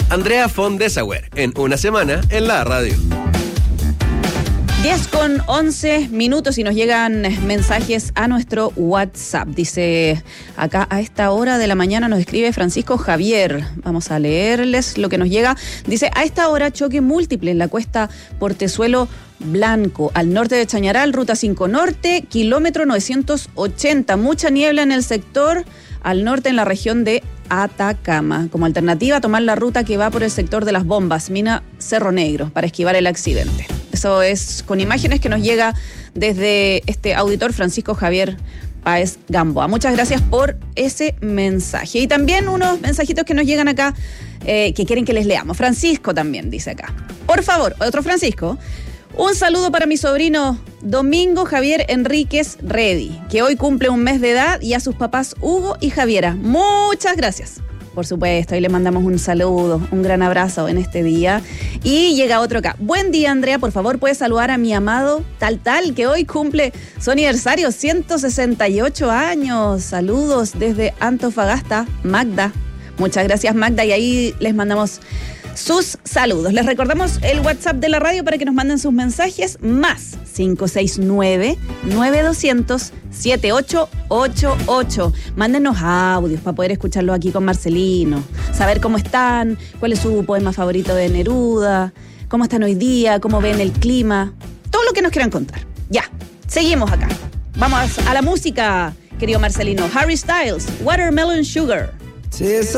Andrea von Dessauer, en Una Semana en la Radio. 10:11 y nos llegan mensajes a nuestro WhatsApp. Dice, acá a esta hora de la mañana nos escribe Francisco Javier. Vamos a leerles lo que nos llega. Dice, a esta hora choque múltiple en la cuesta Portezuelo Blanco, al norte de Chañaral, ruta 5 Norte, kilómetro 980. Mucha niebla en el sector, al norte en la región de Atacama. Como alternativa, tomar la ruta que va por el sector de Las Bombas, mina Cerro Negro, para esquivar el accidente. Eso es con imágenes que nos llega desde este auditor Francisco Javier Páez Gamboa. Muchas gracias por ese mensaje. Y también unos mensajitos que nos llegan acá que quieren que les leamos. Francisco también dice acá. Por favor, otro Francisco. Un saludo para mi sobrino Domingo Javier Enríquez Reddy, que hoy cumple un mes de edad, y a sus papás Hugo y Javiera. Muchas gracias. Por supuesto, y le mandamos un saludo, un gran abrazo en este día. Y llega otro acá. Buen día, Andrea, por favor, ¿puedes saludar a mi amado tal, que hoy cumple su aniversario, 168 años? Saludos desde Antofagasta, Magda. Muchas gracias, Magda, y ahí les mandamos sus saludos. Les recordamos el WhatsApp de la radio para que nos manden sus mensajes, más 569-9200-7888. Mándenos audios para poder escucharlo aquí con Marcelino, saber cómo están, cuál es su poema favorito de Neruda, cómo están hoy día, cómo ven el clima, todo lo que nos quieran contar. Ya, seguimos acá. Vamos a la música, querido Marcelino. Harry Styles, Watermelon Sugar. Sí,